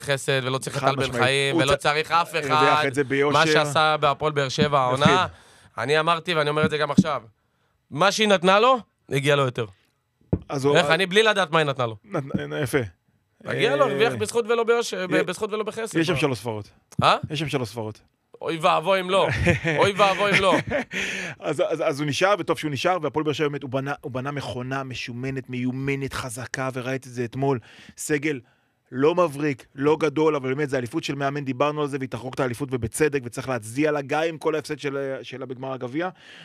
חסד, ולא צריך את טל בן חיים, ולא צריך אף אחד, מה שעשה בהפועל באר שבע, העונה, אני אמרתי ואני אומר את זה גם עכשיו, מה שהיא נתנה לו, הגיע לו יותר. איך, אני בלי לדעת מה היא נתנה לו. יפה. הגיע לו, הרוויח בזכות ולא בחסד. יש שם 3 ספרות. יש שם 3 ספרות. אוי ואבוי אם לא. אוי ואבוי אם לא. אז הוא נשאר, וטוב שהוא נשאר, והפועל באר שבע באמת, הוא בנה מכונה משומנת, מיומנת, חזקה, וראית את זה אתמול. סגל לא מבריק, לא גדול, אבל באמת זה האליפות של מאמן, דיברנו על זה, והיא תחרוק את האליפות ובצדק, וצריך להצדיע לה גם עם כל ההפסד שלה בגמר הגביע.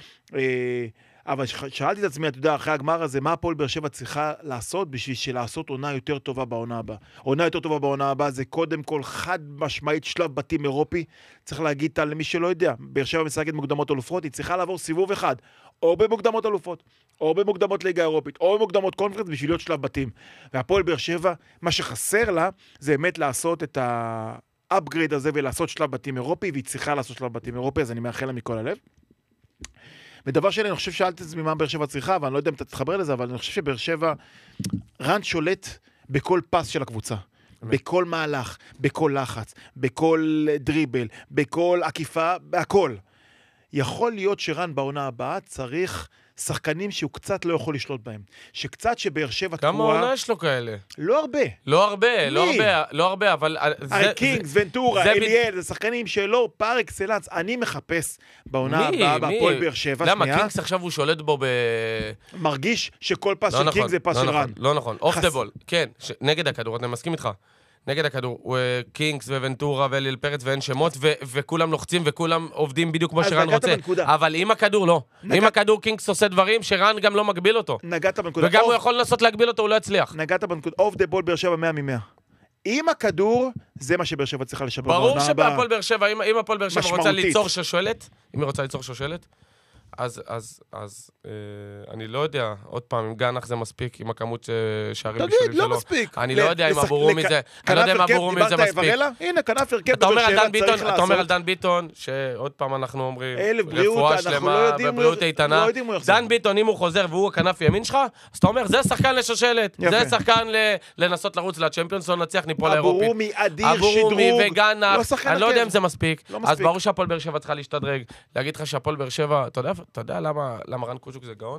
אבל שאלתי את עצמי, אתה יודע, אחרי הגמר הזה, מה הפועל באר שבע צריכה לעשות בשביל לעשות עונה יותר טובה בעונה הבאה? עונה יותר טובה בעונה הבאה זה קודם כל חד משמעית שלב בתים אירופי. צריך להגיד למי שלא יודע, באר שבע משחקת מוקדמות אלופות, היא צריכה לעבור סיבוב אחד, או במוקדמות אלופות, או במוקדמות ליגה אירופית, או במוקדמות קונפרנס בשביל להיות שלב בתים. והפועל באר שבע, מה שחסר לה, זה באמת לעשות את האפגרייד הזה ולעשות שלב בתים אירופי, והיא צריכה לעשות שלב בתים אירופי, אז אני מאחל לה מכל הלב. ודבר שלי, אני חושב שאלת את זה ממה באר שבע צריכה, ואני לא יודע אם אתה תתחבר לזה, אבל אני חושב שבאר שבע, רן שולט בכל פס של הקבוצה. בכל מהלך, בכל לחץ, בכל דריבל, בכל עקיפה, בהכל. יכול להיות שרן בעונה הבאה צריך שחקנים שהוא קצת לא יכול לשלוט בהם. שקצת שבאר שבע תקועה... כמה עונה יש לו כאלה? לא הרבה. לא הרבה, אבל... הרי קינגס, ונטורה, אליאל, זה שחקנים שלא פאר אקסלנס. אני מחפש בעונה הבאה, בהפועל באר שבע. למה? קינגס עכשיו הוא שולט בו מרגיש שכל פס של קינגס זה פס של רן. לא נכון, אוף דה בול. כן, נגד הכדור, אני מסכים איתך. נגד הכדור, קינגס וונטורה ואליל פרץ ואין שמות, וכולם לוחצים וכולם עובדים בדיוק כמו שרן רוצה. אבל עם הכדור לא. עם הכדור קינגס עושה דברים שרן גם לא מגביל אותו. נגעת בנקודה. וגם הוא יכול לנסות להגביל אותו, הוא לא יצליח. נגעת בנקודה. אוף דה בול באר שבע 100 מ-100. עם הכדור, זה מה שבאר שבע צריכה לשפר בעונה הבאה. ברור שבהפועל באר שבע, אם הפועל באר שבע רוצה ליצור שושלת, אם היא רוצה ליצור שושלת, אז אני לא יודע, עוד פעם, אם גנח זה מספיק, עם הכמות שערים בישולים שלו. תגיד, לא מספיק. אני לא יודע אם עבורו מזה, אני לא יודע אם עבורו מזה מספיק. הנה, כנף הרכב בבאר שבע צריך לעשות. אתה אומר על דן ביטון, שעוד פעם אנחנו אומרים, רפואה שלמה, בבריאות איתנה. דן ביטון, אם הוא חוזר והוא הכנף ימין שלך, אז אתה אומר, זה שחקן לשושלת, זה שחקן לנסות לרוץ לצ'מפיונס, לא נצליח ניפול לאירופית. אבורומי, אדיר, שדרוג. וגנח, אני לא יודע אם זה מספיק. אז ברור שהפועל באר שבע צריכה להשתדרג. להגיד לך שהפועל באר שבע, אתה יודע למה רן קוז'וק זה גאון?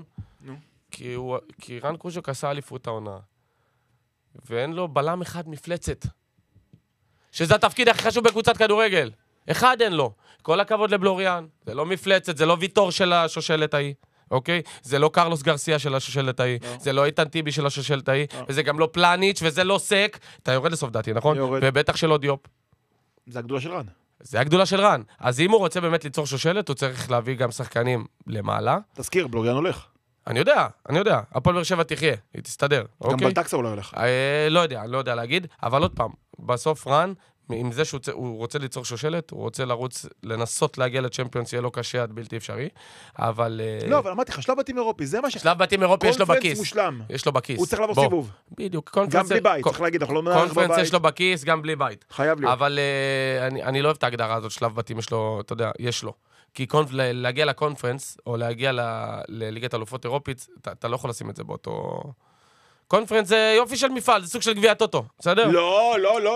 כי רן קוז'וק עשה אליפות העונה. ואין לו בלם אחד מפלצת. שזה התפקיד הכי חשוב בקבוצת כדורגל. אחד אין לו. כל הכבוד לבלוריאן. זה לא מפלצת, זה לא ויטור של השושלת ההיא. אוקיי? זה לא קרלוס גרסיה של השושלת ההיא. זה לא איתן טיבי של השושלת ההיא. וזה גם לא פלניץ' וזה לא סק. אתה יורד לסוף דעתי, נכון? ובטח שלא דיופ. זה הגדולה של רן. זה הגדולה של רן. אז אם הוא רוצה באמת ליצור שושלת, הוא צריך להביא גם שחקנים למעלה. תזכיר, בלוריאן הולך. אני יודע. הפועל באר שבע תחיה, היא תסתדר. גם בלטקסה הוא לא הולך. לא יודע להגיד, אבל עוד פעם, בסוף רן, עם זה שהוא רוצה ליצור שושלת, הוא רוצה לנסות להגיע לצ'מפיונס, יהיה לו קשה עד בלתי אפשרי, אבל... לא, אבל אמרתי לך, שלב בתים אירופי, זה מה ש... שלב בתים אירופי יש לו בכיס. קונפרנס מושלם. יש לו בכיס. הוא צריך לעבור סיבוב. בדיוק. גם בלי בית, צריך להגיד, אנחנו לא נערך בבית. קונפרנס יש לו בכיס, גם בלי בית. חייב להיות. אבל אני לא אוהב את ההגדרה הזאת, שלב בתים יש לו, אתה יודע, יש לו. כי להגיע לקונפרנס, או להגיע לליגת אלופות אירופית, אתה לא יכול לשים את זה באותו... קונפרנס זה יופי של מפעל, זה סוג של גביע טוטו, בסדר? לא,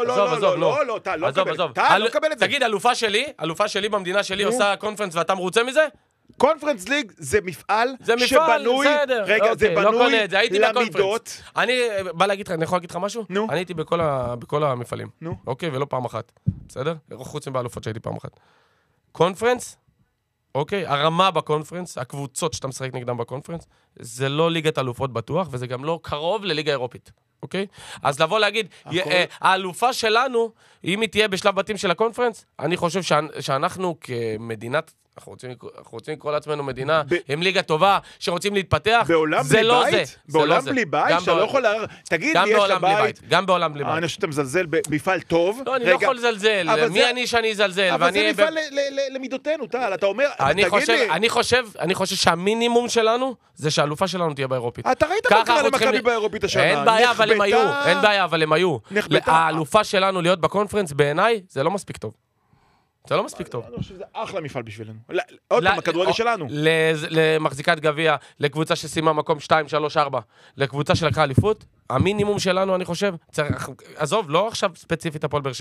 אתה לא מקבל את זה. תגיד, אלופה שלי במדינה שלי עושה קונפרנס ואתה מרוצה מזה? קונפרנס ליג זה מפעל שבנוי, רגע, זה בנוי למידות. אני בא להגיד לך, אני יכול להגיד לך משהו? אני הייתי בכל המפעלים, אוקיי, ולא פעם אחת, בסדר? חוץ מבאלופות שהייתי פעם אחת. קונפרנס, אוקיי, הרמה בקונפרנס, הקבוצות שאתה משחק נגדם בקונפרנס, זה לא ליגת אלופות בטוח, וזה גם לא קרוב לליגה אירופית, אוקיי? אז לבוא להגיד, האלופה שלנו, אם היא תהיה בשלב בתים של הקונפרנס, אני חושב שאנחנו כמדינת, אנחנו רוצים לקרוא לעצמנו מדינה עם ליגה טובה, שרוצים להתפתח, זה לא זה. בעולם בלי בית? שאתה לא יכול תגיד לי, יש לבית. גם בעולם בלי בית. אני חושב שאתה מזלזל במפעל טוב. לא, אני לא יכול לזלזל. מי אני שאני אזלזל? אבל זה מפעל למידותינו, טל. אתה אומר, תגיד לי. אני חושב שהמינימום שלנו, זה שהאלופה שלנו תהיה באירופית. אתה ראית מה קרה למכבי באירופית השנה? אין בעיה, אבל הם היו. האלופה שלנו להיות בקונפרנס, בעיניי, זה לא מספיק טוב. זה לא מספיק טוב. אני חושב שזה אחלה מפעל בשבילנו. עוד פעם, הכדורגל שלנו. למחזיקת גביע, לקבוצה שסיימה מקום 2, 3, 4, לקבוצה שלקחה אליפות, המינימום שלנו, אני חושב, עזוב, לא עכשיו ספציפית הפועל באר שבע.